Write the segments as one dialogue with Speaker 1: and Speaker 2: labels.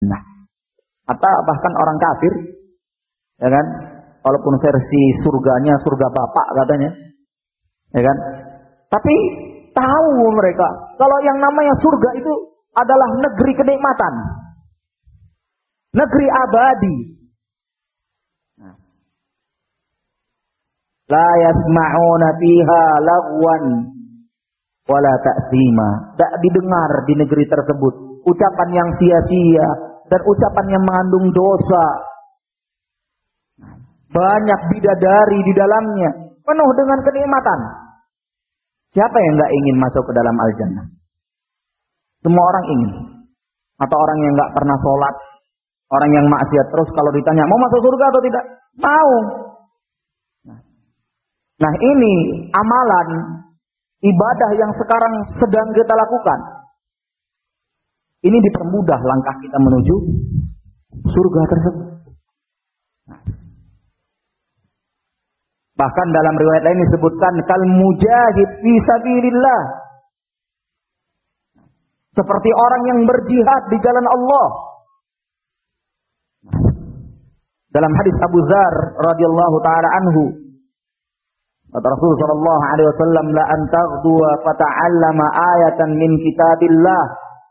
Speaker 1: Nah, atau bahkan orang kafir, ya kan? Walaupun versi surganya surga Bapak katanya, ya kan? Tapi tahu mereka kalau yang namanya surga itu adalah negeri kenikmatan, negeri abadi. La yasma'una fiha lagwan wala ta'zima. Tak didengar di negeri tersebut ucapan yang sia-sia dan ucapan yang mengandung dosa. Banyak bidadari di dalamnya, penuh dengan kenikmatan. Siapa yang enggak ingin masuk ke dalam al-jannah? Semua orang ingin. Atau orang yang enggak pernah sholat, orang yang maksiat terus kalau ditanya mau masuk surga atau tidak? Mau. Nah, ini amalan ibadah yang sekarang sedang kita lakukan. Ini dipermudah langkah kita menuju surga tersebut. Bahkan dalam riwayat lain disebutkan kal mujahid fi sabilillah. Seperti orang yang berjihad di jalan Allah. Dalam hadis Abu Dzar radhiyallahu taala anhu, kata Rasulullah sallallahu alaihi wasallam, la an taghduwa fata'allama ayatan min kitabillah.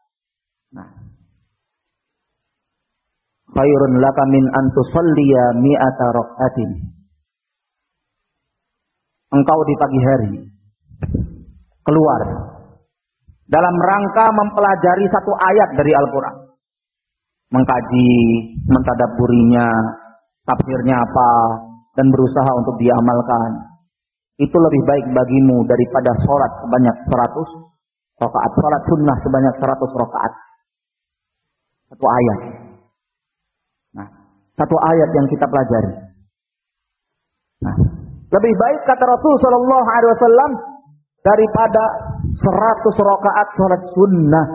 Speaker 1: Khairun laka min an tusalliya mi'ata rak'atin. Engkau di pagi hari keluar dalam rangka mempelajari satu ayat dari Al-Quran, mengkaji, mentadabburinya, tafsirnya apa, dan berusaha untuk diamalkan. Itu lebih baik bagimu daripada sholat sebanyak 100 rakaat, sholat sunnah sebanyak 100 rakaat. Satu ayat. Nah, satu ayat yang kita pelajari. Nah, lebih baik kata Rasul sallallahu alaihi wasallam daripada 100 rakaat salat sunnah.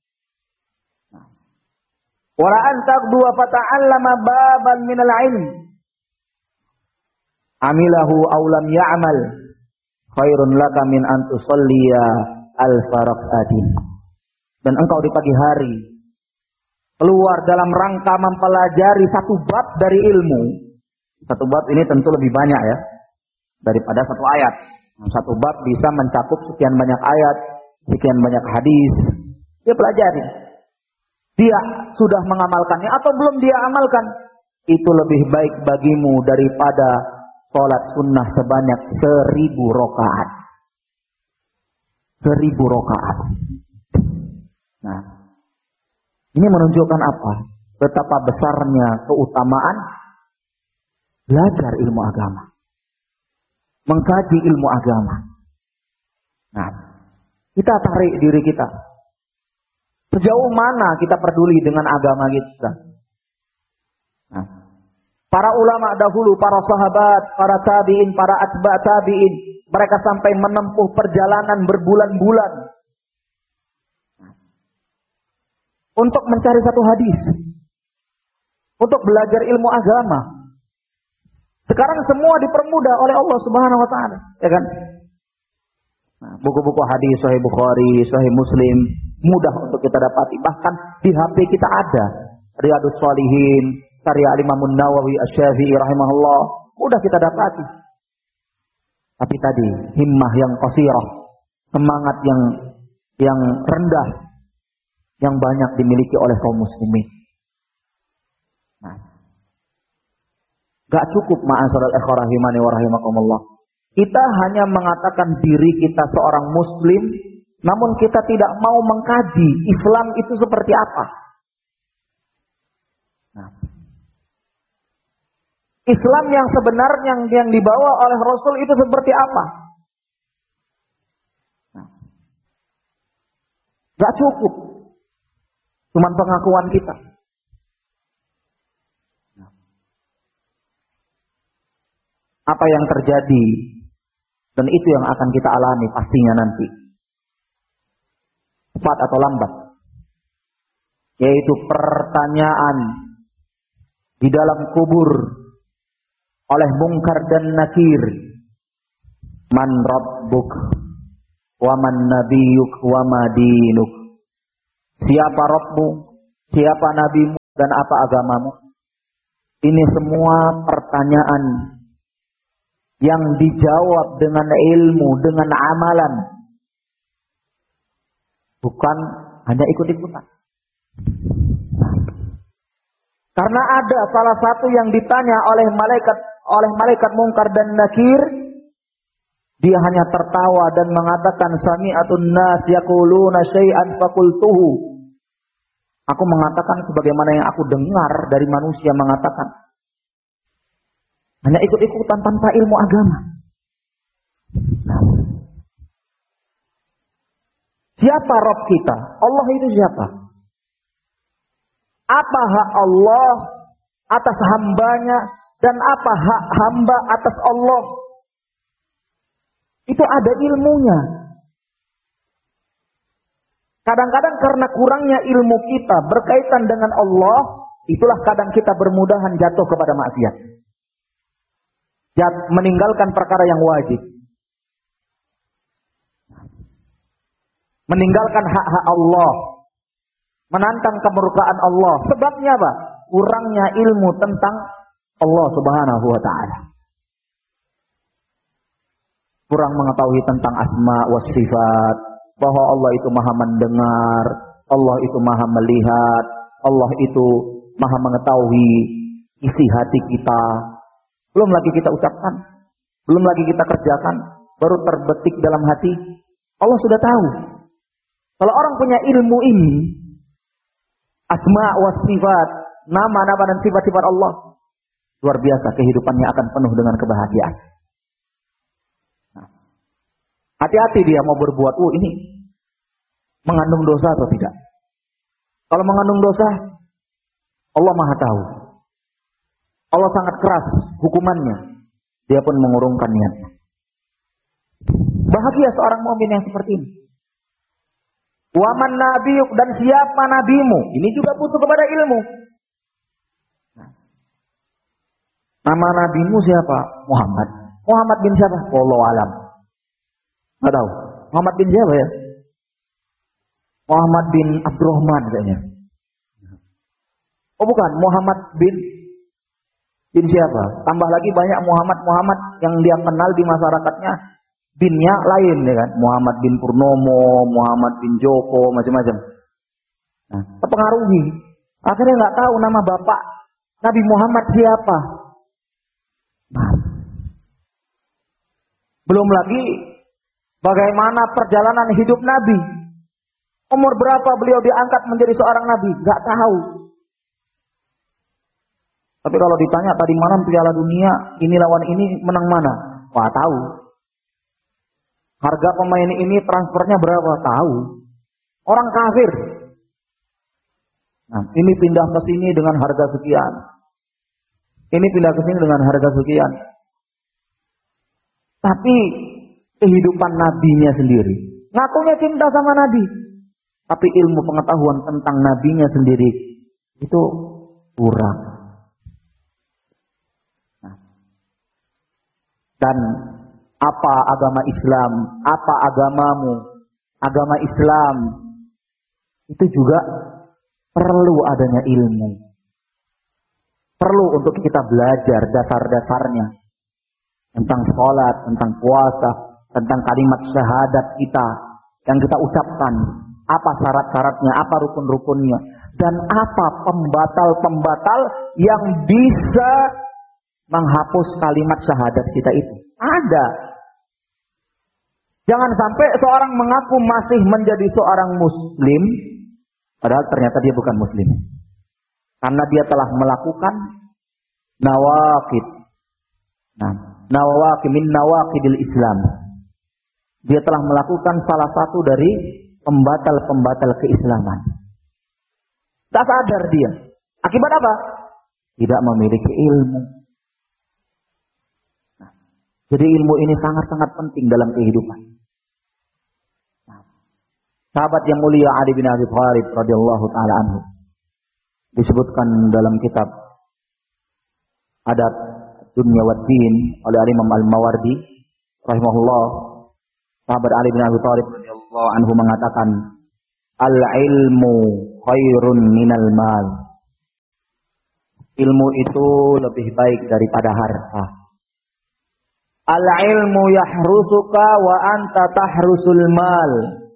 Speaker 1: Wala an taqdu wa fata'allama baban minal ilm. Amilahu aw lam ya'mal khairun laka min an tusalliya alfa rak'atin. Dan engkau di pagi hari keluar dalam rangka mempelajari satu bab dari ilmu. Satu bab ini tentu lebih banyak ya daripada satu ayat. Satu bab bisa mencakup sekian banyak ayat, sekian banyak hadis. Dia pelajari. Dia sudah mengamalkannya atau belum dia amalkan. Itu lebih baik bagimu daripada sholat sunnah sebanyak 1000 rakaat. 1000 rakaat. Nah, ini menunjukkan apa? Betapa besarnya keutamaan belajar ilmu agama. Mengkaji ilmu agama. Nah, kita tarik diri kita. Sejauh mana kita peduli dengan agama kita? Nah, para ulama dahulu, para sahabat, para tabi'in, para atba' tabi'in, mereka sampai menempuh perjalanan berbulan-bulan untuk mencari satu hadis, untuk belajar ilmu agama. Sekarang semua dipermudah oleh Allah Subhanahu wa taala, ya kan? Nah, buku-buku hadis Sahih Bukhari, Sahih Muslim mudah untuk kita dapati. Bahkan di HP kita ada Riyadhus Shalihin, karya Imam Nawawi Asy-Syafi'i rahimahullah, mudah kita dapati. Tapi tadi himmah yang qasirah, semangat yang rendah yang banyak dimiliki oleh kaum muslimin. Nah, gak cukup ma'asyiral ikhwah rahimani wa rahimakumullah. Kita hanya mengatakan diri kita seorang muslim, namun kita tidak mau mengkaji Islam itu seperti apa. Nah, Islam yang sebenarnya yang dibawa oleh Rasul itu seperti apa? Nah, gak cukup cuman pengakuan kita. Apa yang terjadi dan itu yang akan kita alami pastinya nanti, cepat atau lambat, yaitu pertanyaan di dalam kubur oleh Munkar dan Nakir. Man rabbuk wa man nabiyuk wa ma dinuk. Siapa Rabbmu, siapa nabimu, dan apa agamamu? Ini semua pertanyaan yang dijawab dengan ilmu, dengan amalan. Bukan hanya ikut-ikutan. Karena ada salah satu yang ditanya oleh malaikat Munkar dan Nakir, dia hanya tertawa dan mengatakan sami'atun nas yaquluna syai'an faqultuhu. Aku mengatakan sebagaimana yang aku dengar dari manusia mengatakan. Hanya ikut-ikutan tanpa ilmu agama. Nah, siapa Rabb kita? Allah itu siapa? Apa hak Allah atas hambanya dan apa hak hamba atas Allah? Itu ada ilmunya. Kadang-kadang karena kurangnya ilmu kita berkaitan dengan Allah, itulah kadang kita bermudahan jatuh kepada maksiat. Meninggalkan perkara yang wajib. Meninggalkan hak-hak Allah. Menantang kemurkaan Allah. Sebabnya apa? Kurangnya ilmu tentang Allah Subhanahu wa ta'ala. Kurang mengetahui tentang asma wa sifat. Bahwa Allah itu maha mendengar. Allah itu maha melihat. Allah itu maha mengetahui isi hati kita. Belum lagi kita ucapkan. Belum lagi kita kerjakan. Baru terbetik dalam hati. Allah sudah tahu. Kalau orang punya ilmu ini, asma wa sifat, nama-nama dan sifat-sifat Allah, luar biasa kehidupannya akan penuh dengan kebahagiaan. Nah, hati-hati dia mau berbuat, ini mengandung dosa atau tidak. Kalau mengandung dosa, Allah maha tahu. Allah sangat keras hukumannya. Dia pun mengurungkan niatnya. Bahagia seorang mukmin yang seperti ini. Waman nabiyuk, dan siapa nabimu? Ini juga butuh kepada ilmu. Nama nabimu siapa? Muhammad. Muhammad bin siapa? Wallahu alam. Nggak tahu. Muhammad bin siapa ya? Muhammad bin Abdurrahman kayaknya. Oh bukan, Muhammad bin siapa? Tambah lagi banyak Muhammad yang dia kenal di masyarakatnya. Binnya lain ya kan, Muhammad bin Purnomo, Muhammad bin Joko, macam-macam. Nah, terpengaruhi. Akhirnya nggak tahu nama bapak Nabi Muhammad siapa. Nah, belum lagi bagaimana perjalanan hidup Nabi. Umur berapa beliau diangkat menjadi seorang Nabi? Nggak tahu. Tapi kalau ditanya tadi malam Piala Dunia, ini lawan ini menang mana? Wah tahu. Harga pemain ini transfernya berapa? Tahu. Orang kafir. Nah, ini pindah ke sini dengan harga sekian. Ini pindah ke sini dengan harga sekian. Tapi kehidupan nabinya sendiri. Ngakunya cinta sama nabi. Tapi ilmu pengetahuan tentang nabinya sendiri itu kurang. Nah. Dan apa agama Islam, apa agamamu, agama Islam, itu juga perlu adanya ilmu. Perlu untuk kita belajar dasar-dasarnya. Tentang sholat, tentang puasa, tentang kalimat syahadat kita, yang kita ucapkan. Apa syarat-syaratnya, apa rukun-rukunnya. Dan apa pembatal-pembatal yang bisa menghapus kalimat syahadat kita itu. Ada. Jangan sampai seorang mengaku masih menjadi seorang muslim, padahal ternyata dia bukan muslim. Karena dia telah melakukan nawaqid. Nah, nawaqid min nawaqidil Islam. Dia telah melakukan salah satu dari pembatal-pembatal keislaman. Tak sadar dia. Akibat apa? Tidak memiliki ilmu. Nah, jadi ilmu ini sangat-sangat penting dalam kehidupan. Sahabat yang mulia Ali bin Abi Thalib radhiyallahu taala anhu disebutkan dalam kitab Adab Dunya wad Din oleh Imam Al-Mawardi rahimahullah. Sahabat Ali bin Abi Thalib radhiyallahu anhu mengatakan, "Al-ilmu khairun minal mal." ilmu itu lebih baik daripada harta. Al-ilmu yahrusuka wa anta tahrusul mal.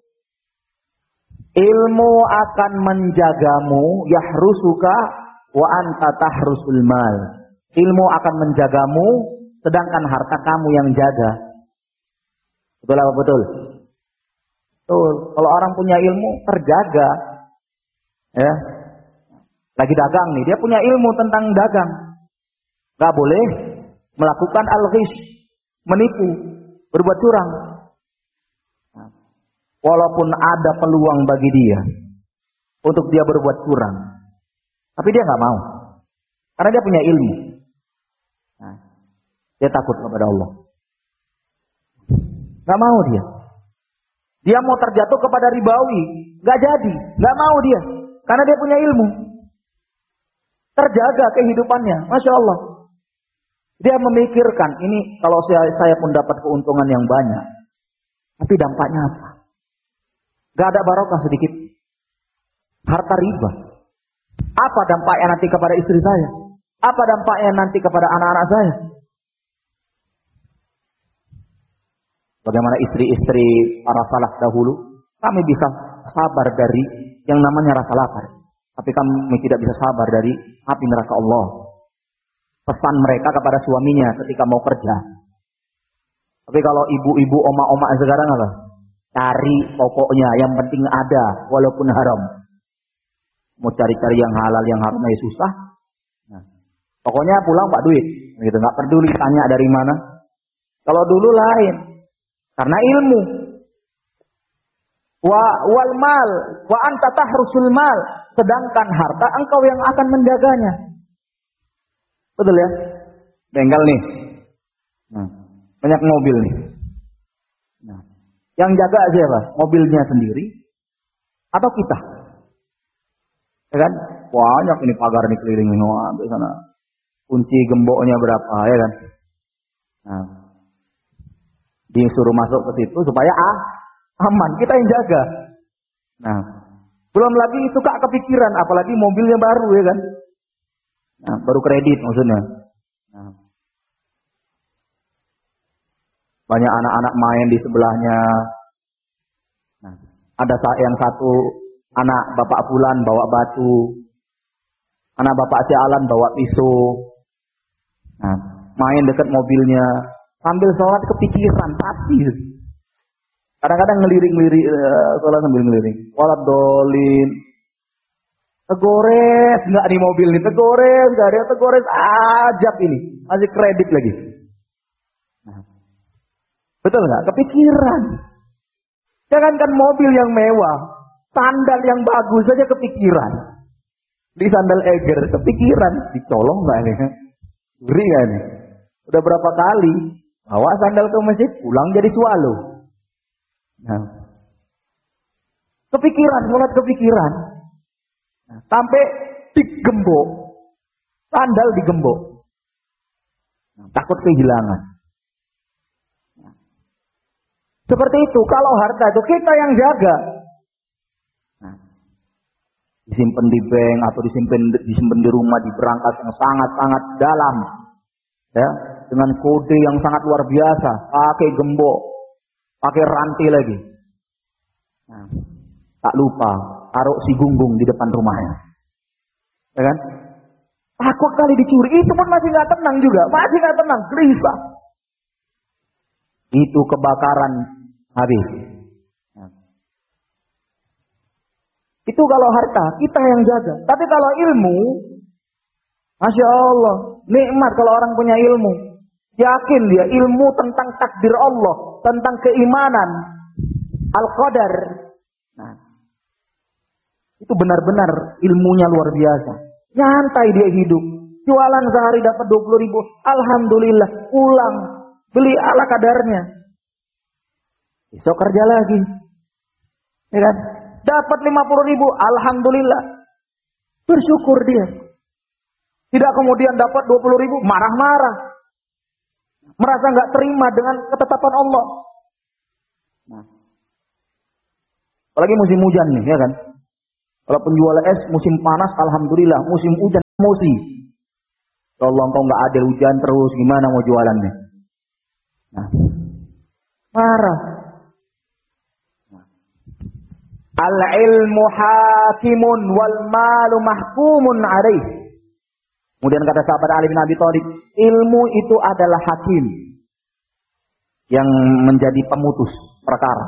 Speaker 1: Ilmu akan menjagamu, yahrusuka wa anta tahrusul mal. Ilmu akan menjagamu, sedangkan harta kamu yang jaga. Betul apa betul? Betul. Kalau orang punya ilmu terjaga, ya. Lagi dagang nih, dia punya ilmu tentang dagang. Gak boleh melakukan al-ghish, menipu, berbuat curang. Walaupun ada peluang bagi dia untuk dia berbuat curang, tapi dia gak mau, karena dia punya ilmu. Dia takut kepada Allah. Gak mau dia. Dia mau terjatuh kepada ribawi, gak jadi, gak mau dia, karena dia punya ilmu. Terjaga kehidupannya, Masya Allah. Dia memikirkan, ini kalau saya pun dapat keuntungan yang banyak, tapi dampaknya apa? Gak ada barokah sedikit. Harta riba. Apa dampaknya nanti kepada istri saya? Apa dampaknya nanti kepada anak-anak saya? Bagaimana istri-istri para salaf dahulu, kami bisa sabar dari yang namanya rasa lapar. Tapi kami tidak bisa sabar dari api neraka Allah. Pesan mereka kepada suaminya ketika mau kerja. Tapi kalau ibu-ibu, oma-oma sekarang apa? Cari pokoknya, yang penting ada, walaupun haram. Mau cari-cari yang halal, yang haram ya susah. Nah, pokoknya pulang pak duit, gitu. Nggak peduli tanya dari mana. Kalau dulu lain, karena ilmu. Wal mal, wa anta tahrusul mal. Sedangkan harta engkau yang akan menjaganya. Betul ya? Bengkel nih. Nah, banyak mobil nih. Nah, yang jaga siapa? Mobilnya sendiri atau kita? Ya kan? Banyak ini pagar nih keliling di sana. Kunci gemboknya berapa, ya kan? Nah, disuruh masuk ke situ supaya aman, kita yang jaga. Nah, belum lagi itu kak kepikiran, apalagi mobilnya baru, ya kan? Nah, baru kredit maksudnya. Nah, banyak anak-anak main di sebelahnya. Nah, ada yang satu anak bapak Fulan bawa batu, anak bapak si Alan bawa pisau. Nah, main dekat mobilnya, sambil sholat kepikiran pasti. Kadang-kadang ngelirik-ngelirik sholat sambil ngelirik. Sholat dolin. Tegores nggak di mobil nih, tegores nggak ada, tegores ajab ini, masih kredit lagi. Nah, betul nggak? Kepikiran. Jangankan mobil yang mewah, sandal yang bagus saja kepikiran. Di sandal Eger kepikiran, dicolong nggak nih? Ngeri nggak nih? Udah berapa kali bawa sandal ke masjid, pulang jadi swallow. Nah, kepikiran, sholat kepikiran. Nah, sampai digembok, sandal digembok. Nah, takut kehilangan. Nah, seperti itu, kalau harta itu kita yang jaga. Nah, disimpan di bank atau disimpan di rumah di berangkas yang sangat-sangat dalam, ya, dengan kode yang sangat luar biasa, pakai gembok, pakai rantai lagi. Nah, tak lupa taruh si gunggung di depan rumahnya, ya kan? Takut kali dicuri, itu pun masih nggak tenang juga, masih nggak tenang, gelisah. Itu kebakaran habis. Nah, itu kalau harta kita yang jaga, tapi kalau ilmu, Masya Allah, nikmat kalau orang punya ilmu. Yakin dia ilmu tentang takdir Allah, tentang keimanan, al-qadar. Nah, itu benar-benar ilmunya luar biasa. Nyantai dia hidup. Jualan sehari dapat 20.000. Alhamdulillah. Pulang. Beli ala kadarnya. Besok kerja lagi. Ya kan? Dapat 50.000. Alhamdulillah. Bersyukur dia. Tidak kemudian dapat 20.000. Marah-marah. Merasa nggak terima dengan ketetapan Allah. Nah, apalagi musim hujan nih, ya kan? Kalau penjual es musim panas, alhamdulillah. Musim hujan emosi. Ya Allah, engkau nggak adil, hujan terus, gimana mau jualannya? Nah, marah. Al-ilmu hakimun wal malu mahkumun alaih. Kemudian kata sahabat Ali bin Abi Thalib, ilmu itu adalah hakim yang menjadi pemutus perkara.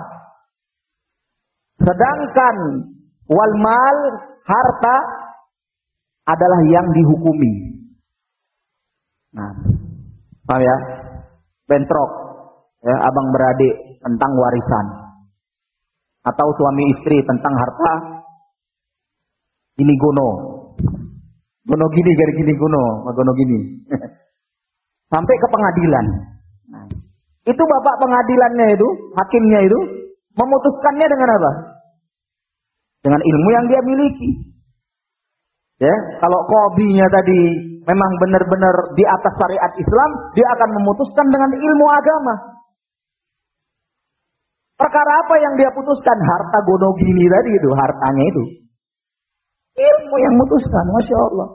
Speaker 1: Sedangkan wal mal, harta, adalah yang dihukumi. Nah, paham ya? Bentrok, ya, abang beradik tentang warisan, atau suami istri tentang harta. Ini gono gini, gari gini gono gini, sampai ke pengadilan. Nah, itu bapak pengadilannya itu, hakimnya itu, memutuskannya dengan apa? Dengan ilmu yang dia miliki. Ya, kalau qadhinya tadi memang benar-benar di atas syariat Islam, dia akan memutuskan dengan ilmu agama. Perkara apa yang dia putuskan? Harta gono gini tadi itu, hartanya itu. Ilmu yang memutuskan, Masya Allah.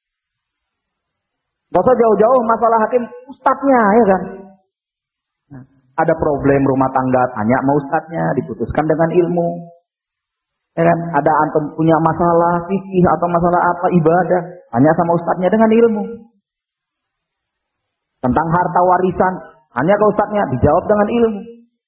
Speaker 1: Gak usah jauh-jauh masalah hakim, ustadznya, ya kan? Nah, ada problem rumah tangga, tanya sama ustadznya, diputuskan dengan ilmu. Ya kan? Ada antum punya masalah fikih atau masalah apa ibadah, tanya sama ustadznya dengan ilmu. Tentang harta warisan, tanya ke ustadznya, dijawab dengan ilmu.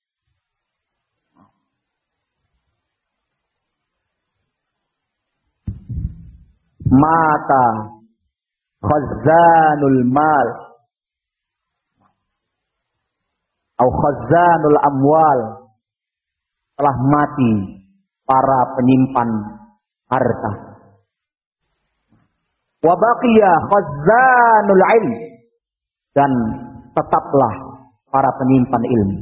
Speaker 1: Mata khazanul mal atau khazanul amwal, telah mati para penyimpan harta. Wa baqiya khazanul ilm, dan tetaplah para penyimpan ilmu.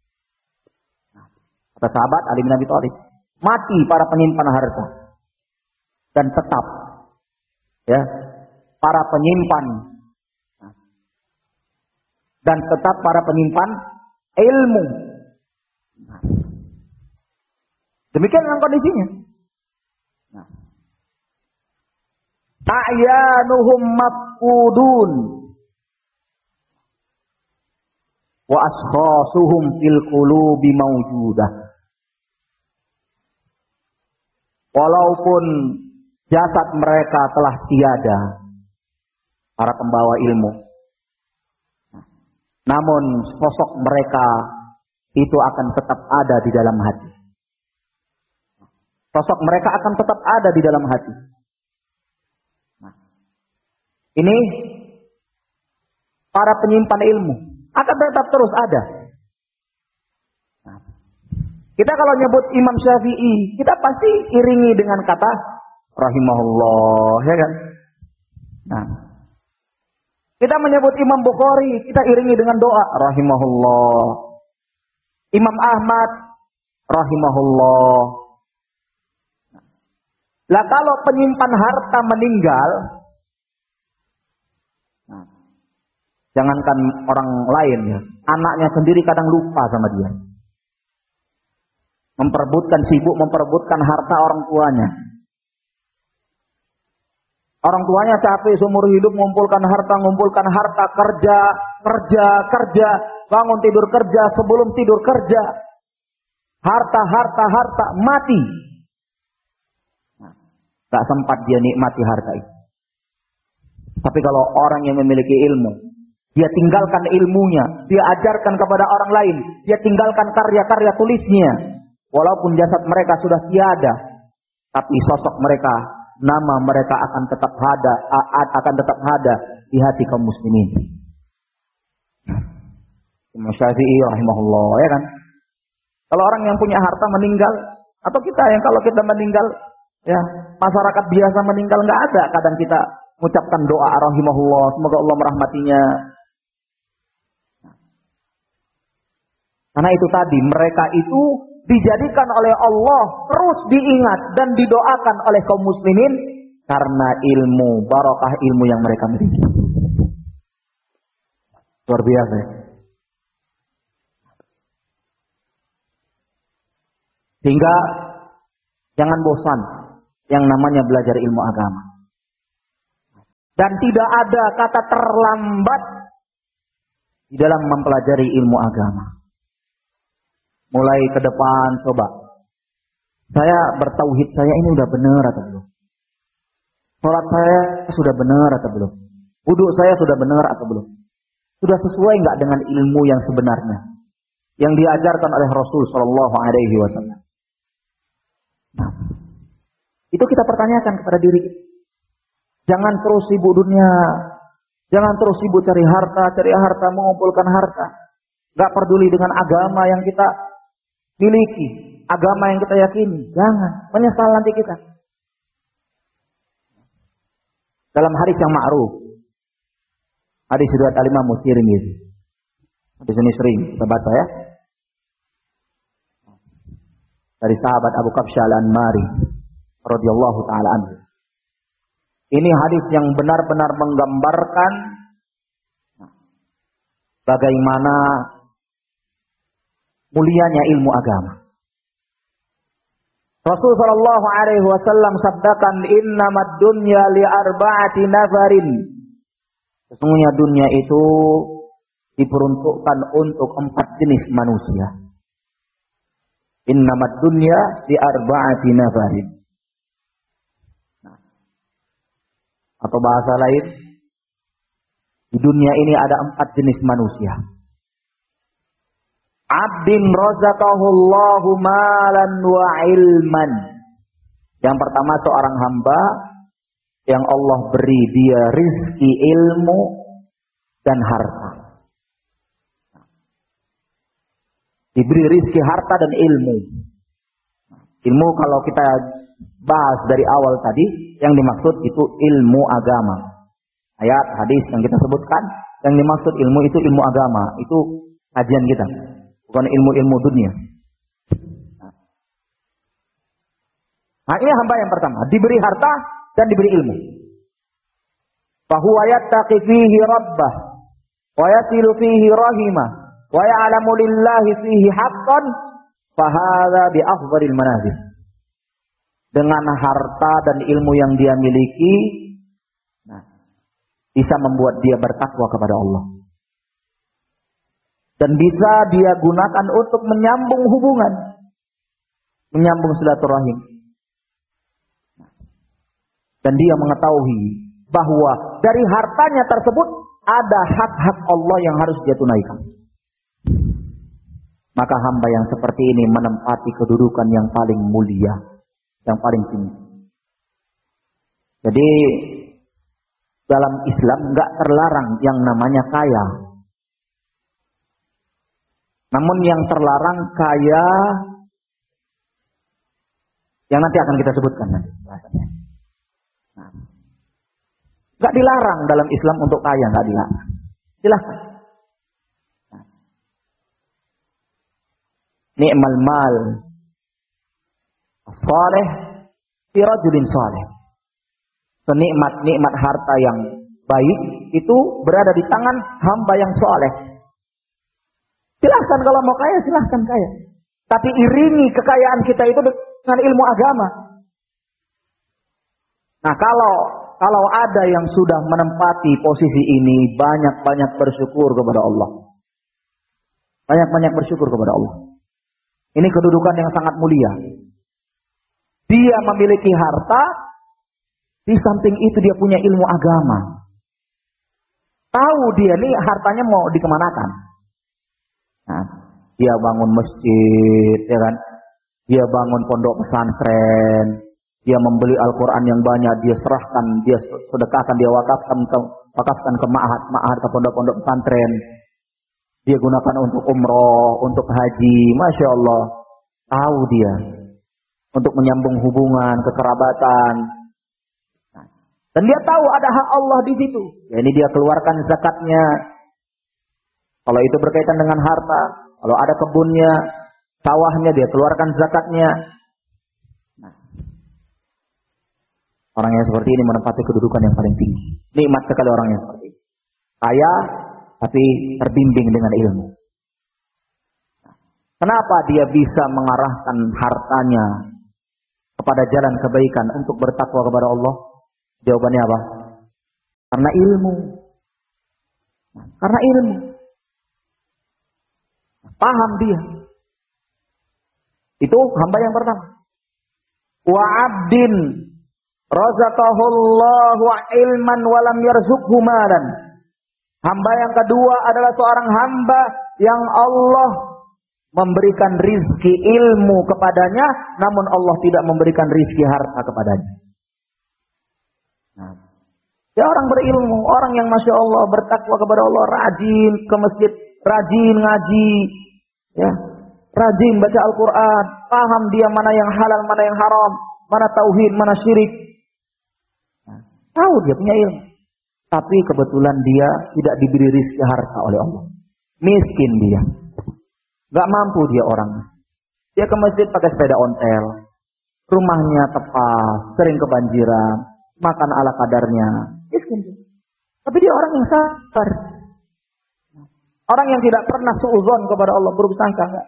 Speaker 1: Kata sahabat Ali bin Abi Thalib, mati para penyimpan harta dan tetap, ya, para penyimpan, dan tetap para penyimpan ilmu. Demikian dengan kondisinya. Nah, a'yanuhum mafqudun wa ashkhasuhum fil qulubi mawjudah. Walaupun jasad mereka telah tiada, para pembawa ilmu, namun sosok mereka itu akan tetap ada di dalam hati. Sosok mereka akan tetap ada di dalam hati. Nah, ini para penyimpan ilmu akan tetap terus ada. Nah, kita kalau nyebut Imam Syafi'i, kita pasti iringi dengan kata rahimahullah, ya kan? Nah, kita menyebut Imam Bukhari, kita iringi dengan doa rahimahullah. Imam Ahmad rahimahullah. Lah kalau penyimpan harta meninggal, nah, jangankan orang lain ya, anaknya sendiri kadang lupa sama dia. Sibuk memperebutkan harta orang tuanya. Orang tuanya capek seumur hidup mengumpulkan harta, kerja, bangun tidur kerja, sebelum tidur kerja. Harta, mati. Tak sempat dia nikmati harta itu. Tapi kalau orang yang memiliki ilmu, dia tinggalkan ilmunya, dia ajarkan kepada orang lain, dia tinggalkan karya-karya tulisnya. Walaupun jasad mereka sudah tiada, tapi sosok mereka, nama mereka akan tetap ada di hati kaum muslimin. Imam Syafi'i rahimahullah, ya kan? Kalau orang yang punya harta meninggal, atau kita yang kalau kita meninggal, ya, masyarakat biasa meninggal, nggak ada kadang kita mengucapkan doa rahimahullah, semoga Allah merahmatinya. Karena itu tadi, mereka itu dijadikan oleh Allah terus diingat dan didoakan oleh kaum muslimin karena ilmu, barokah ilmu yang mereka miliki. Luar biasa. Sehingga jangan bosan yang namanya belajar ilmu agama. Dan tidak ada kata terlambat di dalam mempelajari ilmu agama. Mulai ke depan coba. Saya bertauhid, saya ini udah benar atau belum? Salat saya sudah benar atau belum? Wudu saya sudah benar atau belum? Sudah sesuai enggak dengan ilmu yang sebenarnya yang diajarkan oleh Rasul sallallahu alaihi wasallam? Nah, itu kita pertanyakan kepada diri kita. Jangan terus sibuk dunia. Jangan terus sibuk cari harta, mengumpulkan harta. Enggak peduli dengan agama yang kita miliki, agama yang kita yakini. Jangan, menyesal nanti kita. Dalam hadis yang ma'ruf, hadis riwayat Al-Imam Tirmidzi. Hadis ini sering kita baca ya. Dari sahabat Abu Kabsyah Al-Anmari radhiyallahu taala anhu. Ini hadis yang benar-benar menggambarkan bagaimana mulianya ilmu agama. Rasul sallallahu alaihi wasallam sabdakan, "Innamad dunya li arba'ati nafarin." Sesungguhnya dunia itu diperuntukkan untuk 4 jenis manusia. Innamad dunya li arba'ati nafarin. Nah, atau bahasa lain, di dunia ini ada 4 jenis manusia. Abdin razaqahullahu malan wa ilman. Yang pertama seorang hamba yang Allah beri dia rizki ilmu dan harta. Diberi rizki harta dan ilmu. Ilmu kalau kita bahas dari awal tadi, yang dimaksud itu ilmu agama. Ayat, hadis yang kita sebutkan, yang dimaksud ilmu itu ilmu agama. Itu kajian kita. Bukan ilmu-ilmu dunia. Nah, ini hamba yang pertama. Diberi harta dan diberi ilmu. Fahuwa yattaqi fihi rabbah. Wa yasilu fihi rahimah. Wa ya'lamu lillahi fihi haqqan. Fahadha bi afdhalil manazil. Dengan harta dan ilmu yang dia miliki, nah, bisa membuat dia bertakwa kepada Allah. Dan bisa dia gunakan untuk menyambung hubungan. Menyambung silaturahim. Dan dia mengetahui bahwa dari hartanya tersebut ada hak-hak Allah yang harus dia tunaikan. Maka hamba yang seperti ini menempati kedudukan yang paling mulia. Yang paling tinggi. Jadi dalam Islam enggak terlarang yang namanya kaya. Namun yang terlarang kaya yang nanti akan kita sebutkan nanti bahasanya. Nah, nggak dilarang dalam Islam untuk kaya, nggak dilarang. Silahkan. Nah. Ni'mal mal saleh fi rajulin saleh. Senikmat-nikmat harta yang baik itu berada di tangan hamba yang saleh. Silahkan kalau mau kaya, silahkan kaya. Tapi iringi kekayaan kita itu dengan ilmu agama. Nah, kalau ada yang sudah menempati posisi ini, banyak-banyak bersyukur kepada Allah. Banyak-banyak bersyukur kepada Allah. Ini kedudukan yang sangat mulia. Dia memiliki harta, di samping itu dia punya ilmu agama. Tahu dia nih hartanya mau dikemanakan. Nah, dia bangun masjid, ya kan? Dia bangun pondok pesantren, dia membeli Al-Quran yang banyak, dia serahkan, dia sedekahkan, dia wakafkan ke ma'had, ke pondok-pondok pesantren. Dia gunakan untuk umroh, untuk haji, Masya Allah. Tahu dia. Untuk menyambung hubungan, kekerabatan. Nah, dan dia tahu ada hak Allah di situ. Ya, ini dia keluarkan zakatnya. Kalau itu berkaitan dengan harta, kalau ada kebunnya, sawahnya, dia keluarkan zakatnya. Nah, orang yang seperti ini menempati kedudukan yang paling tinggi. Nikmat sekali orang yang seperti ini. Kaya, tapi terbimbing dengan ilmu. Kenapa dia bisa mengarahkan hartanya kepada jalan kebaikan untuk bertakwa kepada Allah? Jawabannya apa? Karena ilmu. Karena ilmu. Paham dia. Itu hamba yang pertama. Wa 'abdin razaqahullahu ilman wa lam yarzuqhu malan. Hamba yang kedua adalah seorang hamba yang Allah memberikan rizki ilmu kepadanya, namun Allah tidak memberikan rizki harta kepadanya. Nah, dia orang berilmu, orang yang Masya Allah bertakwa kepada Allah, rajin ke masjid, rajin ngaji, ya, rajin baca Al-Quran, paham dia mana yang halal, mana yang haram, mana tauhid, mana syirik. Nah, tahu dia punya ilmu. Tapi kebetulan dia tidak diberi rizki harta oleh Allah. Miskin dia. Gak mampu dia orang. Dia ke masjid pakai sepeda ontel. Rumahnya tepas, sering kebanjiran. Makan ala kadarnya. Miskin dia. Tapi dia orang yang sabar. Orang yang tidak pernah suudzon kepada Allah. Buruk sangka enggak.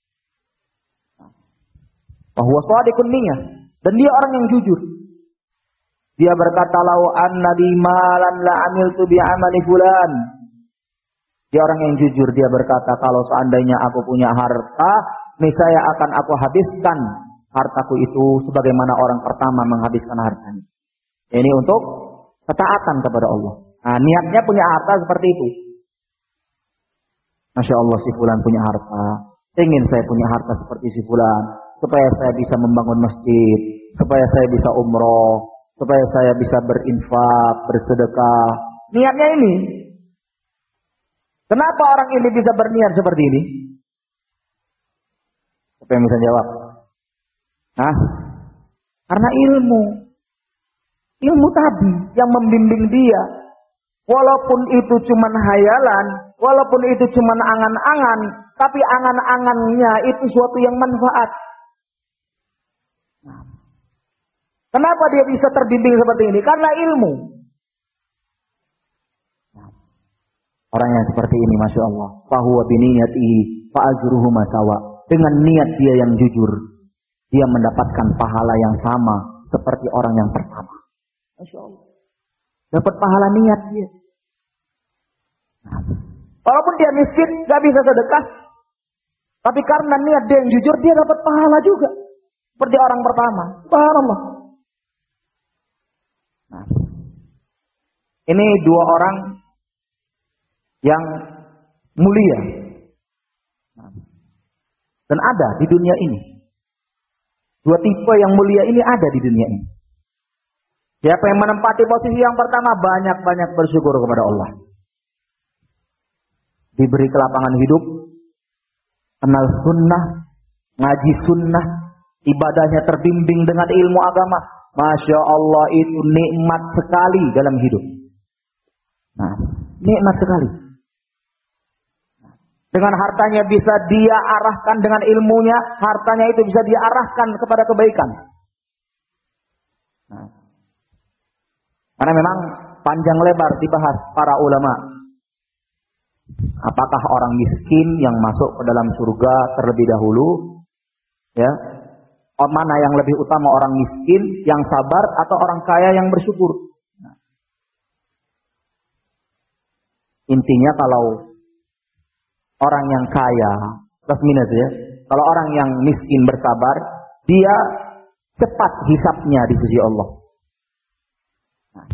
Speaker 1: Bahwa shadiqun niyah. Dan dia orang yang jujur. Dia berkata, lau anna li malan la amiltu bi amali fulan. Dia orang yang jujur, dia berkata, kalau seandainya aku punya harta, niscaya akan aku habiskan hartaku itu sebagaimana orang pertama menghabiskan hartanya. Ini untuk ketaatan kepada Allah. Nah, niatnya punya harta seperti itu. Masya Allah, si fulan punya harta. Ingin saya punya harta seperti si fulan, supaya saya bisa membangun masjid, supaya saya bisa umroh, supaya saya bisa berinfak, bersedekah. Niatnya ini. Kenapa orang ini bisa berniat seperti ini? Siapa yang bisa jawab? Hah? Karena ilmu. Ilmu tadi yang membimbing dia. Walaupun itu cuma hayalan, walaupun itu cuma angan-angan, tapi angan-angannya itu suatu yang manfaat. Kenapa dia bisa terbimbing seperti ini? Karena ilmu. Orang yang seperti ini, Masya Allah. Fahuwa biniyatihi fa'ajruhu masawa. Dengan niat dia yang jujur, dia mendapatkan pahala yang sama seperti orang yang pertama. Masya Allah. Dapat pahala niat dia. Walaupun dia miskin, gak bisa sedekah. Tapi karena niat dia yang jujur, dia dapat pahala juga. Seperti orang pertama. Subhanallah. Nah, ini dua orang yang mulia. Nah, dan ada di dunia ini. Dua tipe yang mulia ini ada di dunia ini. Siapa yang menempati posisi yang pertama, banyak-banyak bersyukur kepada Allah. Diberi kelapangan hidup, kenal sunnah, ngaji sunnah, ibadahnya terbimbing dengan ilmu agama. Masya Allah, itu nikmat sekali dalam hidup. Nah, nikmat sekali. Dengan hartanya bisa dia arahkan, dengan ilmunya, hartanya itu bisa dia arahkan kepada kebaikan. Nah, karena memang panjang lebar dibahas para ulama. Apakah orang miskin yang masuk ke dalam surga terlebih dahulu? Ya. Mana yang lebih utama, orang miskin yang sabar atau orang kaya yang bersyukur? Nah, intinya kalau orang yang kaya, plus minus ya. Kalau orang yang miskin bersabar, dia cepat hisapnya di sisi Allah. Nah,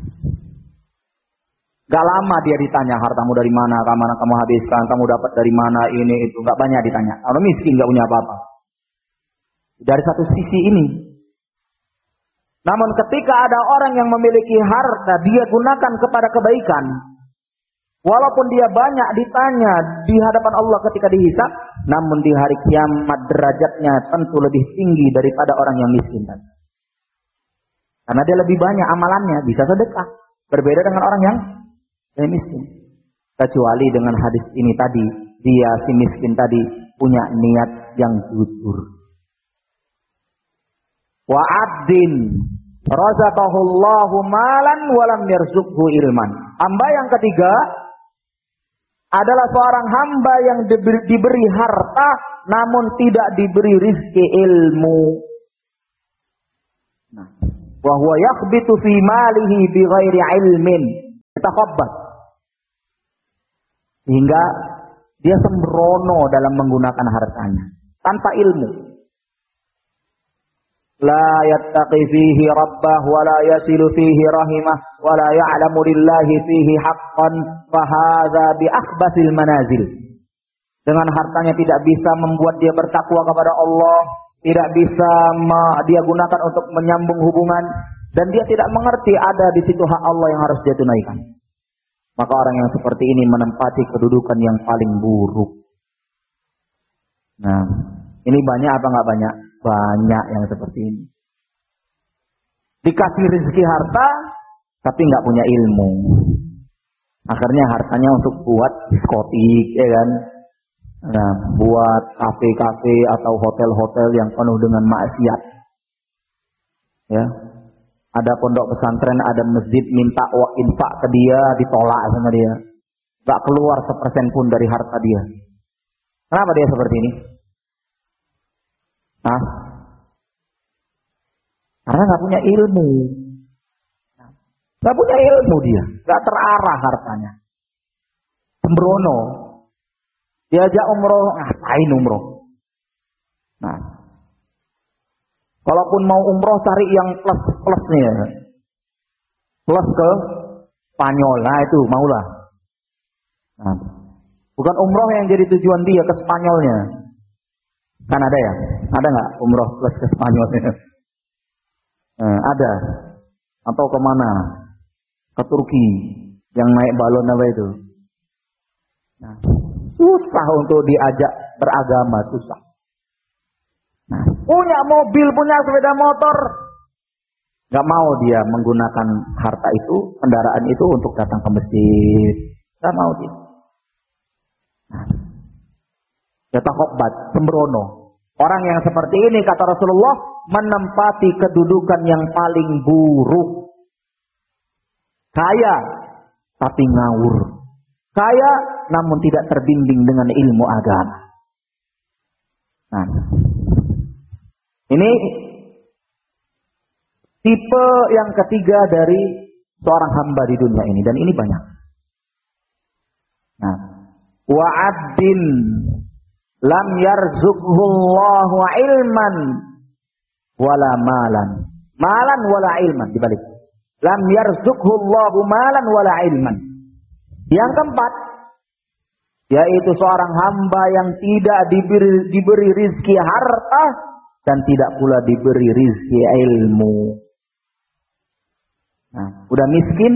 Speaker 1: gak lama dia ditanya, hartamu dari mana, kemana kamu habiskan, kamu dapat dari mana, ini itu. Gak banyak ditanya. Kalau miskin gak punya apa-apa. Dari satu sisi ini. Namun ketika ada orang yang memiliki harta, dia gunakan kepada kebaikan. Walaupun dia banyak ditanya di hadapan Allah ketika dihisab, namun di hari kiamat derajatnya tentu lebih tinggi daripada orang yang miskin. Karena dia lebih banyak amalannya, bisa sedekah. Berbeda dengan orang yang miskin. Kecuali dengan hadis ini tadi, dia si miskin tadi punya niat yang jujur. Wa 'abdin razaqahullahu malan wa lam yarzuqhu ilman. Hamba yang ketiga adalah seorang hamba yang diberi harta namun tidak diberi rizki ilmu. Nah, wa huwa yakhbitu fi malihi bighairi ilmin. yatakhabbat. Sehingga dia sembrono dalam menggunakan hartanya tanpa ilmu. La yattaqi fihi rabbah wa la yasilu fihi rahimah wa la ya'lamu lillahi fihi haqqan fa hadza bi akhbasil manazil. Dengan hartanya tidak bisa membuat dia bertakwa kepada Allah, tidak bisa dia gunakan untuk menyambung hubungan, dan dia tidak mengerti ada di situ hak Allah yang harus dia tunaikan. Maka orang yang seperti ini menempati kedudukan yang paling buruk. Nah, ini banyak apa nggak banyak? Banyak yang seperti ini. Dikasih rezeki harta, tapi nggak punya ilmu. Akhirnya hartanya untuk buat diskotik, ya kan? Nah, buat kafe-kafe atau hotel-hotel yang penuh dengan maksiat. Ya. Ada pondok pesantren, ada masjid, minta infak ke dia, ditolak sama dia. Gak keluar sepersen pun dari harta dia. Kenapa dia seperti ini? Hah? Karena gak punya ilmu. Gak punya ilmu dia. Gak terarah hartanya. Sembrono. Diajak umroh, ngapain umroh? Nah, kalaupun mau umroh cari yang plus-plusnya. Plus ke Spanyol, nah itu maulah. Nah, bukan umroh yang jadi tujuan dia ke Spanyolnya. Kan ada ya? Ada nggak umroh plus ke Spanyolnya? Nah, ada. Atau kemana? Ke Turki yang naik balon apa itu? Nah, susah untuk diajak beragama, susah. Nah, punya mobil, punya sepeda motor, gak mau dia menggunakan harta itu, kendaraan itu untuk datang ke masjid. Gak mau dia. Nah, yatakhabbat, sembrono. Orang yang seperti ini, kata Rasulullah, menempati kedudukan yang paling buruk. Kaya, tapi ngawur. Kaya, namun tidak terbimbing dengan ilmu agama. Nah, ini tipe yang ketiga dari seorang hamba di dunia ini, dan ini banyak. Nah, wa 'abdin lam yarzuqhullahu ilman wala malan. Malan wala ilman, dibalik. Lam yarzuqhullahu malan wala ilman. Yang keempat, yaitu seorang hamba yang tidak diberi rizki harta dan tidak pula diberi rizki ilmu. Nah, udah miskin,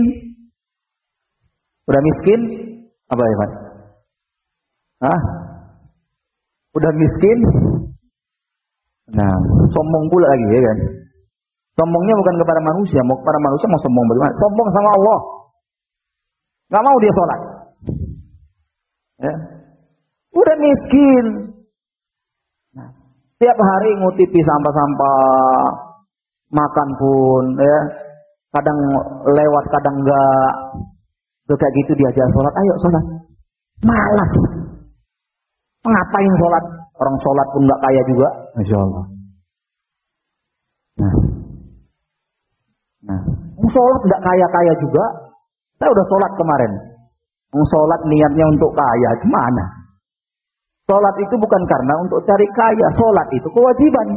Speaker 1: apa ya Pak? Hah? Udah miskin, nah sombong pula lagi ya kan? Sombongnya bukan kepada manusia, mau kepada manusia mau sombong bagaimana? Sombong sama Allah. Gak mau dia sholat. Ya. Udah miskin. Nah, tiap hari ngutipi sampah-sampah, makan pun, ya. Kadang lewat, kadang enggak. Kayak gitu diajak sholat, ayo sholat. Malas. Ngapain sholat? Orang sholat pun enggak kaya juga. Masya Allah. Nah, sholat enggak kaya-kaya juga. Saya udah sholat kemarin. Sholat niatnya untuk kaya, gimana? Sholat itu bukan karena untuk cari kaya. Sholat itu kewajiban.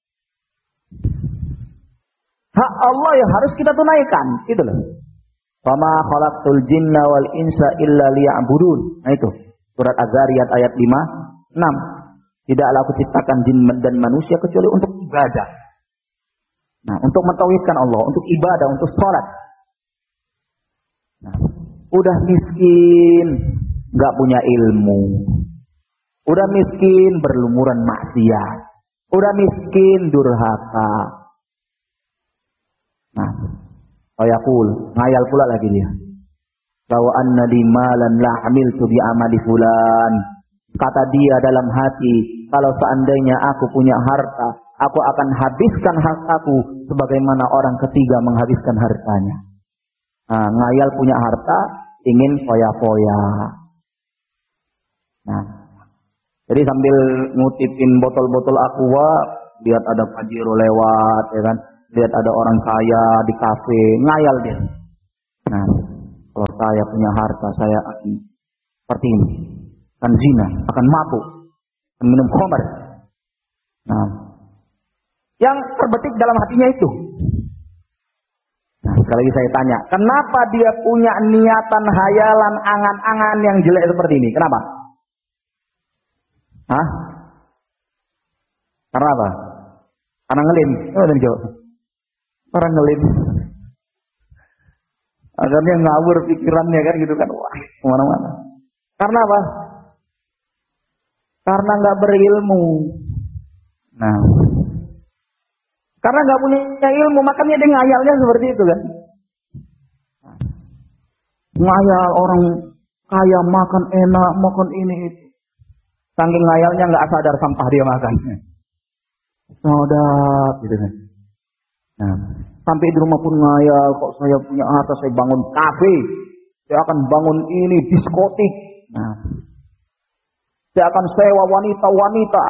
Speaker 1: Hak Allah yang harus kita tunaikan. Itu loh. Fama khalaqtul jinna wal insa illa liya'budun. Nah itu. Surat Az-Zariyat ayat 5, 6. Tidaklah aku ciptakan jin dan manusia kecuali untuk ibadah. Nah, untuk mentauhidkan Allah, untuk ibadah, untuk sholat. Nah, udah miskin, nggak punya ilmu. Udah miskin, berlumuran maksiat. Udah miskin, durhaka. Nah, ayakul, ngayal pula lagi dia. Bahwa anna li malan la amiltu bi amali fulan. Kata dia dalam hati, kalau seandainya aku punya harta, aku akan habiskan hartaku sebagaimana orang ketiga menghabiskan hartanya. Nah, ngayal punya harta, ingin foya-foya. Nah, jadi sambil ngutipin botol-botol aqua, lihat ada Pajero lewat, ya kan? Lihat ada orang kaya di kafe, ngayal dia. Nah, Kalau saya punya harta, saya akan seperti ini. Akan zina, akan mabuk, akan minum khamar. Nah, yang terbetik dalam hatinya itu. Nah, sekali lagi saya tanya, kenapa dia punya niatan, hayalan, angan-angan yang jelek seperti ini? Kenapa? Hah? Karena apa? Karena ngelim. Orang ngelim. Akhirnya ngawur pikirannya kan gitu kan. Wah, kemana-mana. Karena apa? Karena nggak berilmu. Nah, karena nggak punya ilmu, makanya dia ngayalnya seperti itu kan. Ngayal orang kaya makan enak, makan ini itu. Saking ngayalnya nggak sadar sampah dia makan. Sodat gitu kan. Nah, sampai di rumah pun ngayal, kok saya punya harta, saya bangun kafe, saya akan bangun ini diskotik. Nah, saya akan sewa wanita-wanita.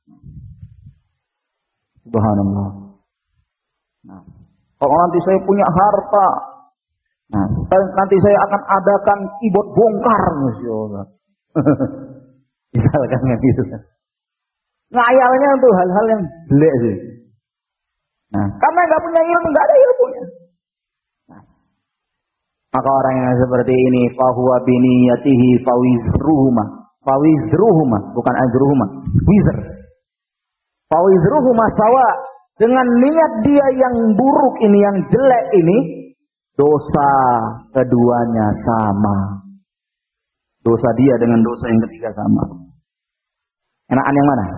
Speaker 1: Subhanallah. Nah, kalau nanti saya punya harta, nah, nanti saya akan adakan keyboard bongkar, Masya Allah. Misalkan gitu kan. Ngayalnya untuk hal-hal yang jelek sih. Nah, karena nggak punya ilmu, nggak ada ilmunya. Nah, maka orang yang seperti ini, fahuwa biniyatihi fawizruhuma, bukan ajruhuma, wizr. Fawizruhuma sawa, dengan niat dia yang buruk ini, yang jelek ini, dosa keduanya sama. Dosa dia dengan dosa yang ketiga sama. Enakan yang mana?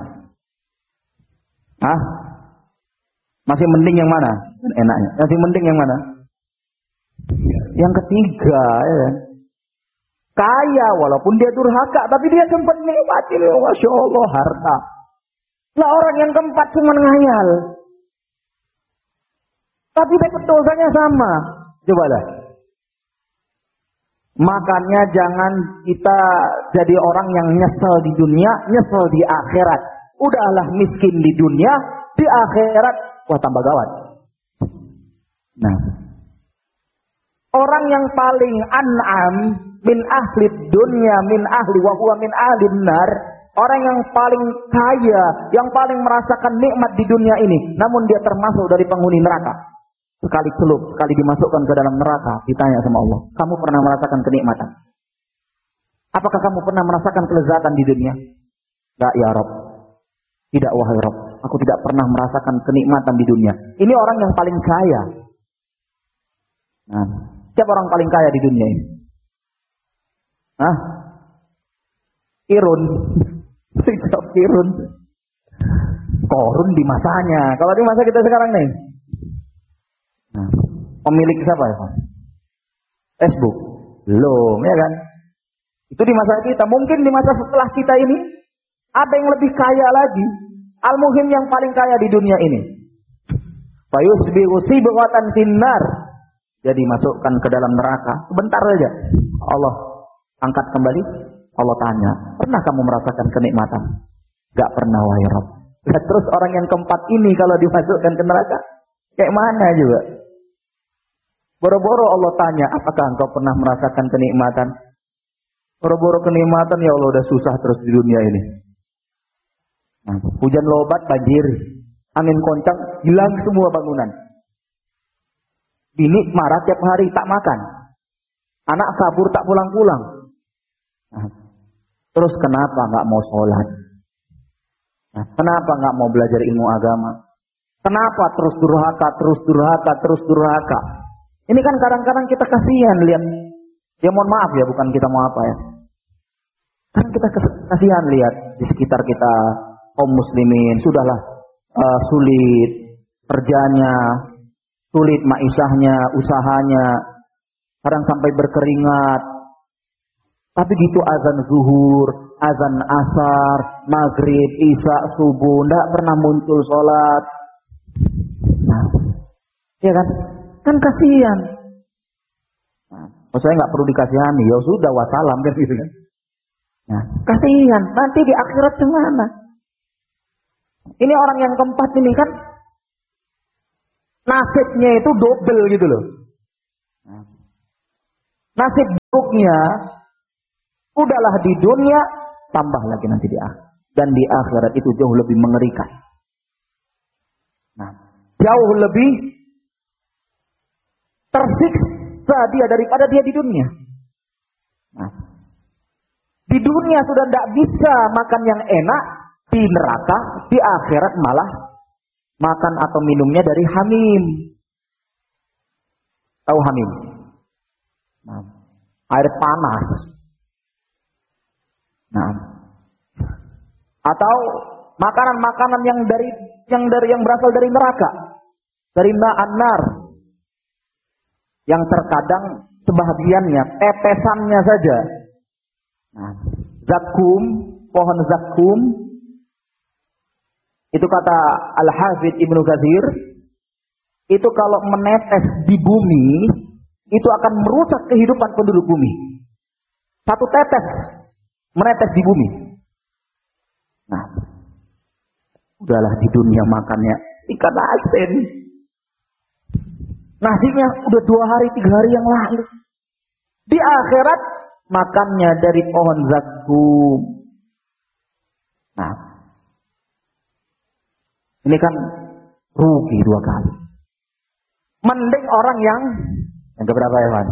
Speaker 1: Hah? Masih mending yang mana? Enaknya. Masih mending yang mana? Yang ketiga, ya kan? Kaya walaupun dia durhaka, tapi dia sempat nikmatin, Masya Allah, harta. Lah orang yang keempat cuma ngayal. Tapi dapat dosanya sama. Coba dah. Makanya jangan kita jadi orang yang nyesel di dunia, nyesel di akhirat. Udahlah miskin di dunia, di akhirat wah tambah gawat. Nah, orang yang paling an'am min ahli dunya min ahli wa huwa min ahli nar, orang yang paling kaya, yang paling merasakan nikmat di dunia ini, namun dia termasuk dari penghuni neraka. Sekali celup, sekali dimasukkan ke dalam neraka, ditanya sama Allah, kamu pernah merasakan kenikmatan? Apakah kamu pernah merasakan kelezatan di dunia? Enggak ya Rabb. Tidak wahai Rabb, aku tidak pernah merasakan kenikmatan di dunia. Ini orang yang paling kaya. Nah, siapa orang paling kaya di dunia ini? Hah? Irun. Sikap Irun. Korun di masanya. Kalau di masa kita sekarang nih. Nah, pemilik siapa ya? Facebook. Belum, ya kan? Itu di masa kita. Mungkin di masa setelah kita ini ada yang lebih kaya lagi. Al-Muhim yang paling kaya di dunia ini. Fayusbihu sibghatan finnar. Jadi masukkan ke dalam neraka. Sebentar saja. Allah angkat kembali. Allah tanya, pernah kamu merasakan kenikmatan? Gak pernah wahai Rabb. Terus orang yang keempat ini kalau dimasukkan ke neraka, kayak mana juga? Boro-boro Allah tanya, apakah engkau pernah merasakan kenikmatan? Boro-boro kenikmatan, ya Allah udah susah terus di dunia ini. Nah, hujan lebat, banjir, angin kencang, hilang semua bangunan. Bini marah tiap hari tak makan, anak kabur tak pulang-pulang. Nah, terus kenapa nggak mau sholat? Nah, kenapa nggak mau belajar ilmu agama? Kenapa terus durhaka, terus durhaka, terus durhaka? Ini kan kadang-kadang kita kasihan lihat. Ya mohon maaf ya, bukan kita mau apa ya. Kan kita kasihan lihat di sekitar kita kaum muslimin sudahlah sulit kerjanya, sulit maisahnya, usahanya, kadang sampai berkeringat. Tapi gitu azan zuhur, azan asar, maghrib, isya, subuh, tidak pernah muncul sholat. Nah, ya kan? Kan kasihan. Nah, saya nggak perlu dikasihani, ya sudah wassalam kan gitu kan. Nah, kasihan. Nanti di akhirat gimana? Ini orang yang keempat ini kan nasibnya itu double gitu loh. Nasib buruknya, udahlah di dunia, tambah lagi nanti di akhirat. Dan di akhirat itu jauh lebih mengerikan. Nah, jauh lebih tersiksa dia daripada dia di dunia. Nah, di dunia sudah tidak bisa makan yang enak, di neraka, di akhirat malah makan atau minumnya dari hamim. Tahu hamim? Nah, air panas. Nah, atau makanan-makanan yang berasal dari neraka, dari ma'an-nar, yang terkadang sebahagiannya tetesannya saja. Nah, zakum, pohon zakum, itu kata Al-Hafidz Ibnu Katsir, itu kalau menetes di bumi, itu akan merusak kehidupan penduduk bumi. Satu tetes menetes di bumi. Nah, udahlah di dunia makannya ikan asin. Nasinya udah 2 hari 3 hari yang lalu. Di akhirat makannya dari pohon zakum. Nah, ini kan rugi 2 kali. Mending orang yang keberapa ya, Pak?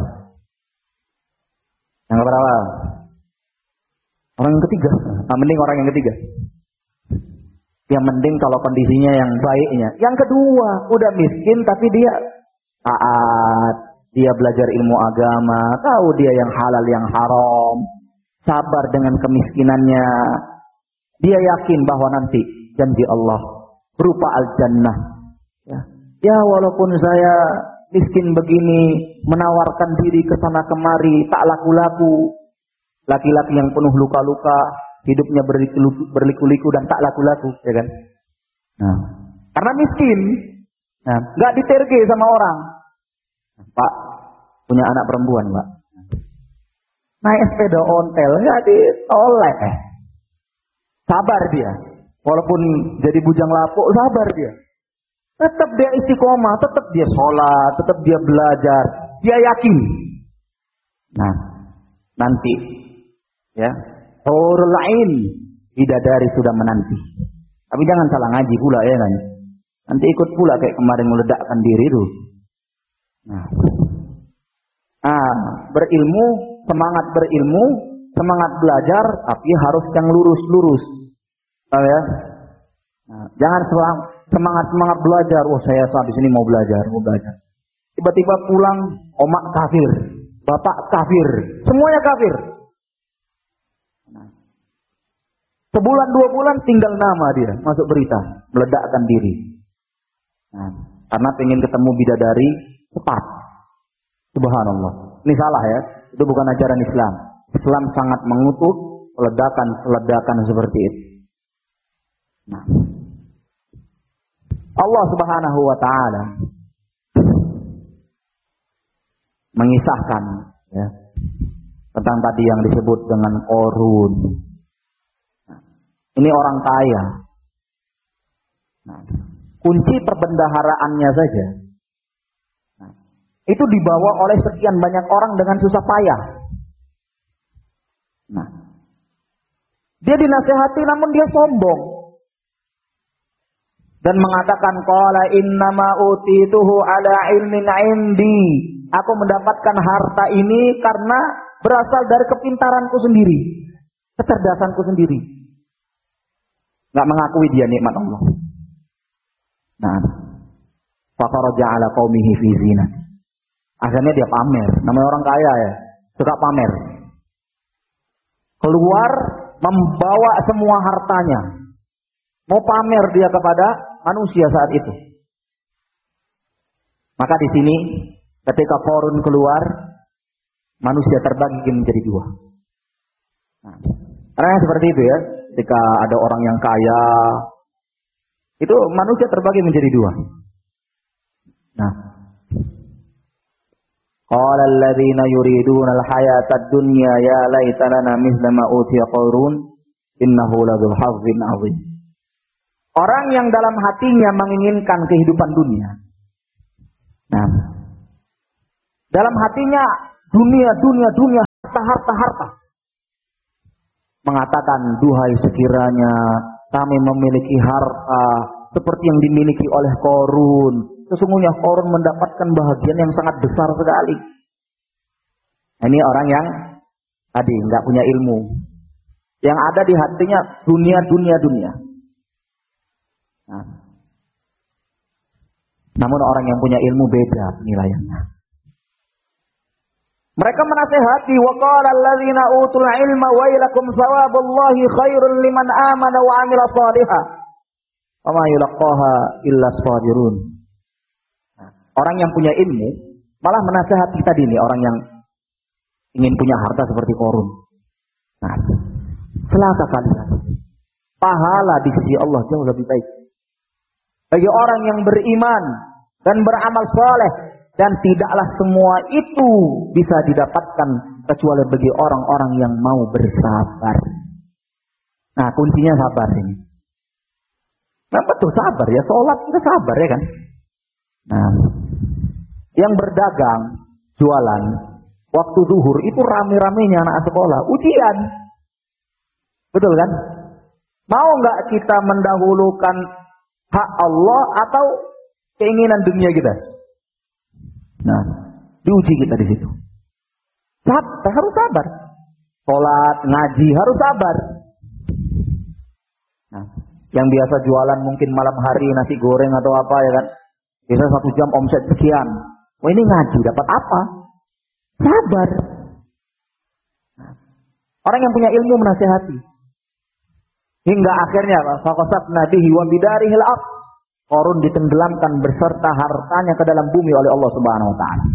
Speaker 1: Yang keberapa? Orang yang ketiga. Mending orang yang ketiga. Yang mending kalau kondisinya yang baiknya. Yang kedua, udah miskin tapi dia taat, dia belajar ilmu agama, tahu dia yang halal yang haram, sabar dengan kemiskinannya. Dia yakin bahwa nanti janji Allah berupa al-jannah. Ya walaupun saya miskin begini, menawarkan diri ke sana kemari, tak laku-laku. Laki-laki yang penuh luka-luka, hidupnya berliku-liku dan tak laku-laku, ya kan? Nah, karena miskin, nah, nggak diterge sama orang. Pak, punya anak perempuan, Pak. Naik sepeda ontel, nggak ditoleh. Sabar dia. Walaupun jadi bujang lapuk, sabar dia. Tetap dia istiqomah, tetap dia sholat, tetap dia belajar. Dia yakin. Nah, nanti, ya, hurul ain, bidadari sudah menanti. Tapi jangan salah ngaji pula, ya kan? Nanti ikut pula kayak kemarin meledakkan diri itu. Nah, berilmu, semangat belajar, tapi harus yang lurus-lurus. Tahu ya? Nah, jangan semangat belajar. Oh, saya habis ini mau belajar. Tiba-tiba pulang, omak kafir, bapak kafir, semuanya kafir. Nah, sebulan 2 bulan tinggal nama dia masuk berita, meledakkan diri. Nah, karena pengen ketemu bidadari cepat. Subhanallah. Ini salah ya. Itu bukan ajaran Islam. Islam sangat mengutuk ledakan seperti itu. Nah, Allah Subhanahu wa taala mengisahkan ya, tentang tadi yang disebut dengan Qarun. Nah, ini orang kaya. Nah, kunci perbendaharaannya saja itu dibawa oleh sekian banyak orang dengan susah payah. Nah, dia dinasehati namun dia sombong dan mengatakan qala innama utituhu ala ilmin indi. Aku mendapatkan harta ini karena berasal dari kepintaranku sendiri, kecerdasanku sendiri. Enggak mengakui dia nikmat Allah. Nah, faqaraja ala qaumihi fi zinah. Akhirnya dia pamer. Namanya orang kaya ya, suka pamer. Keluar membawa semua hartanya. Mau pamer dia kepada manusia saat itu. Maka di sini ketika Qarun keluar, manusia terbagi menjadi 2. Nah, karena seperti itu ya. Ketika ada orang yang kaya, itu manusia terbagi menjadi 2. Nah, qala alladziina yuriduuna al-hayaata ad-dunya ya laitana mithla ma utiya Qarun innahu ladzul hazzin 'adzim. Orang yang dalam hatinya menginginkan kehidupan dunia. Nah, dalam hatinya Dunia, dunia, dunia, harta, harta, harta. Mengatakan, duhai sekiranya kami memiliki harta seperti yang dimiliki oleh Qarun. Sesungguhnya Qarun mendapatkan bahagian yang sangat besar sekali. Nah, ini orang yang tadi nggak punya ilmu. Yang ada di hatinya dunia, dunia, dunia. Nah, namun orang yang punya ilmu beda penilaiannya. Mereka menasihati, wa qala alladzina utul ilma wailakum thawabullahi khairun liman amana wa amila shalihan. Wa ma yulaqaha illa sabirun. Orang yang punya ilmu malah menasihati tadi nih orang yang ingin punya harta seperti Qarun. Nah, celaka kalian. Pahala di sisi Allah jauh lebih baik bagi orang yang beriman dan beramal saleh, dan tidaklah semua itu bisa didapatkan kecuali bagi orang-orang yang mau bersabar. Nah, kuncinya sabar ini. Nah, betul sabar ya, sholat kita sabar ya kan. Nah, yang berdagang, jualan, waktu zuhur itu rame-ramenya anak sekolah, ujian. Betul kan? Mau nggak kita mendahulukan hak Allah atau keinginan dunia kita? Nah, diuji kita di situ. Sabar, harus sabar. Sholat, ngaji, harus sabar. Nah, yang biasa jualan mungkin malam hari nasi goreng atau apa ya kan? Biasa 1 jam omset sekian. Wah, ini ngaji dapat apa? Sabar. Nah, orang yang punya ilmu menasihati. Hingga akhirnya faqasafna bihi wa bidarihil ardh. Qarun ditenggelamkan beserta hartanya ke dalam bumi oleh Allah Subhanahu wa taala.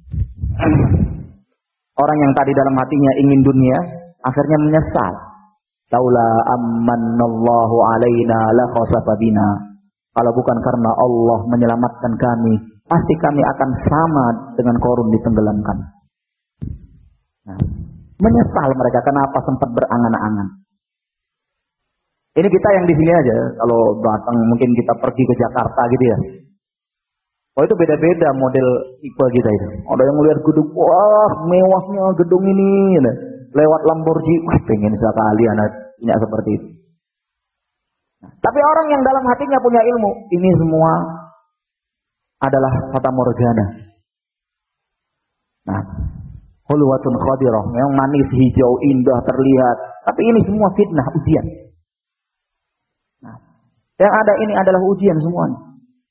Speaker 1: Orang yang tadi dalam hatinya ingin dunia, akhirnya menyesal. Laula ammanallahu alaina la khasafa bina. Kalau bukan karena Allah menyelamatkan kami, pasti kami akan sama dengan Qarun ditenggelamkan. Nah, menyesal mereka kenapa sempat berangan-angan. Ini kita yang di sini aja, kalau datang mungkin kita pergi ke Jakarta gitu ya. Oh, itu beda-beda model tipe kita itu. Ada yang melihat gedung, wah mewahnya gedung ini. Lewat Lamborghini, wah pengen sekali anak punya seperti itu. Nah, tapi orang yang dalam hatinya punya ilmu, ini semua adalah fata morgana. Nah, hulwatun khadirah, yang manis, hijau, indah, terlihat. Tapi ini semua fitnah, ujian. Nah, yang ada ini adalah ujian semuanya.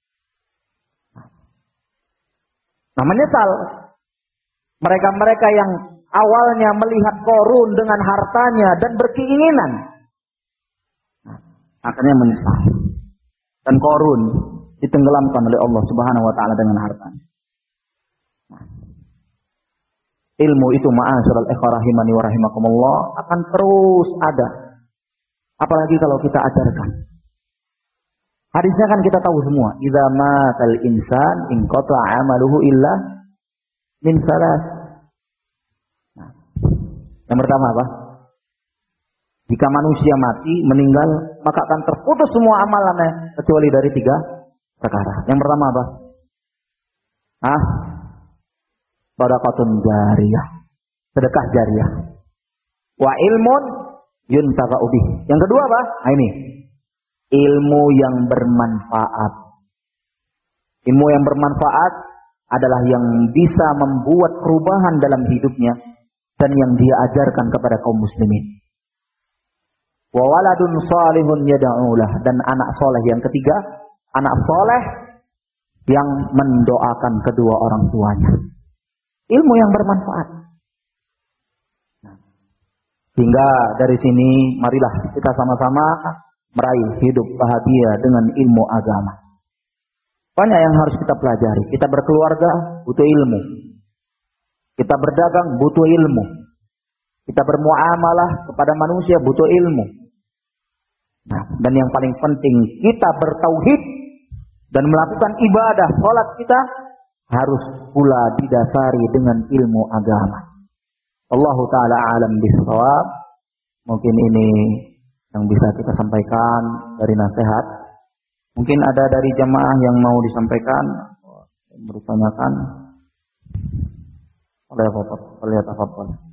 Speaker 1: Nah, menyesal mereka-mereka yang awalnya melihat Qarun dengan hartanya dan berkeinginan, nah, akhirnya menyesal. Dan Qarun ditenggelamkan oleh Allah Subhanahu wa taala dengan hartanya. Nah, ilmu itu ma'asyiral ikhwah rahimani wa rahimakumullah akan terus ada. Apalagi kalau kita ajarkan. Hadisnya kan kita tahu semua. Idza matal insan inqata 'amaluhu illa min salas. Nah, yang pertama apa? Jika manusia mati, meninggal, maka akan terputus semua amalannya kecuali dari 3 perkara. Yang pertama apa? Shadaqatun jariyah. Sedekah jariyah. Wa ilmun yuntafa'u bih. Yang kedua apa? Nah, ini. Ilmu yang bermanfaat. Ilmu yang bermanfaat adalah yang bisa membuat perubahan dalam hidupnya dan yang dia ajarkan kepada kaum muslimin. Wa waladun salihun yad'ulah, dan anak soleh yang ketiga, anak soleh yang mendoakan kedua orang tuanya. Ilmu yang bermanfaat. Sehingga dari sini marilah kita sama-sama meraih hidup bahagia dengan ilmu agama. Banyak yang harus kita pelajari. Kita berkeluarga butuh ilmu. Kita berdagang butuh ilmu. Kita bermuamalah kepada manusia butuh ilmu. Nah, dan yang paling penting kita bertauhid dan melakukan ibadah salat kita harus pula didasari dengan ilmu agama. Allah Ta'ala alam bisawab. Mungkin ini yang bisa kita sampaikan dari nasihat. Mungkin ada dari jamaah yang mau disampaikan, bertanyakan. Oleh apa?